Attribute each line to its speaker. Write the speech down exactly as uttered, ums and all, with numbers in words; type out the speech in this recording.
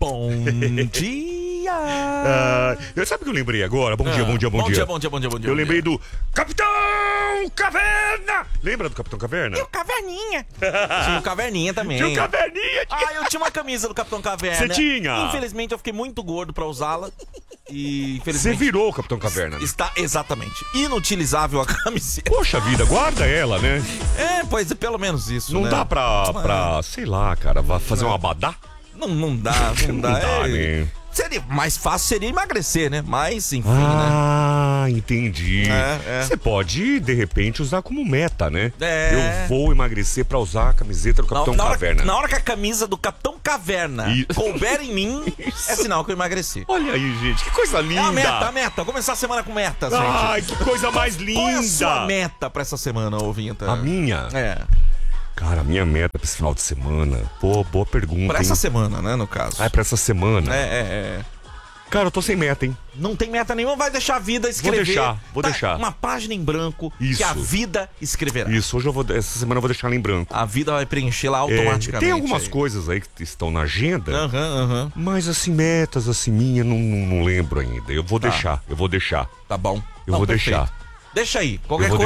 Speaker 1: Bom dia!
Speaker 2: Ah, eu sabe o que eu lembrei agora? Bom dia,
Speaker 1: Ah,
Speaker 2: bom dia, bom,
Speaker 1: bom
Speaker 2: dia.
Speaker 1: dia, bom dia, bom dia, bom dia.
Speaker 2: Eu
Speaker 1: bom
Speaker 2: lembrei
Speaker 1: dia.
Speaker 2: do Capitão Caverna! Lembra do Capitão Caverna?
Speaker 1: E o Caverninha. Tinha o Caverninha também.
Speaker 2: Tinha o Caverninha!
Speaker 1: Ah, eu tinha uma camisa do Capitão Caverna.
Speaker 2: Você tinha?
Speaker 1: Infelizmente eu fiquei muito gordo pra usá-la. E
Speaker 2: Você
Speaker 1: infelizmente
Speaker 2: virou o Capitão Caverna, né?
Speaker 1: está exatamente inutilizável a camiseta.
Speaker 2: Poxa vida, guarda ela, né?
Speaker 1: É, pois é, pelo menos isso,
Speaker 2: Não
Speaker 1: né?
Speaker 2: dá pra, pra, sei lá, cara, vai fazer um abadá?
Speaker 1: Não, não dá, não dá.
Speaker 2: Não dá,
Speaker 1: é...
Speaker 2: né?
Speaker 1: Seria mais fácil seria emagrecer, né? Mas, enfim,
Speaker 2: Ah, entendi.
Speaker 1: É, é.
Speaker 2: Você pode, de repente, usar como meta, né?
Speaker 1: É.
Speaker 2: Eu vou emagrecer pra usar a camiseta do
Speaker 1: né?
Speaker 2: Capitão
Speaker 1: na, hora,
Speaker 2: Caverna.
Speaker 1: na hora que a camisa do Capitão Caverna
Speaker 2: Isso.
Speaker 1: couber em mim,
Speaker 2: Isso.
Speaker 1: é sinal que eu emagreci.
Speaker 2: Olha aí, gente, que coisa linda.
Speaker 1: É a meta, a meta. Começar a semana com metas, gente.
Speaker 2: Ai, que coisa mais linda.
Speaker 1: Qual é a sua meta pra essa semana, ouvinta?
Speaker 2: A minha?
Speaker 1: É.
Speaker 2: Cara, a minha meta pra esse final de semana. Pô, boa pergunta.
Speaker 1: Pra essa
Speaker 2: hein?
Speaker 1: semana, né, no caso.
Speaker 2: Ah, é pra essa semana.
Speaker 1: É, é, é.
Speaker 2: Cara, eu tô sem meta, hein?
Speaker 1: Não tem meta nenhuma, vai deixar a vida escrever.
Speaker 2: Vou deixar, vou
Speaker 1: Tá,
Speaker 2: deixar.
Speaker 1: Uma página em branco
Speaker 2: Isso.
Speaker 1: que a vida escreverá.
Speaker 2: Isso, hoje eu vou. Essa semana eu vou deixar ela em branco.
Speaker 1: A vida vai preencher lá
Speaker 2: É,
Speaker 1: automaticamente.
Speaker 2: tem algumas
Speaker 1: aí.
Speaker 2: coisas aí que estão na agenda,
Speaker 1: Aham, aham.
Speaker 2: mas assim, metas assim minha, não, não, não lembro ainda. Eu vou
Speaker 1: Tá.
Speaker 2: deixar, eu vou deixar.
Speaker 1: Tá bom.
Speaker 2: Eu vou deixar.
Speaker 1: Deixa aí. Qualquer
Speaker 2: Eu vou
Speaker 1: coisa.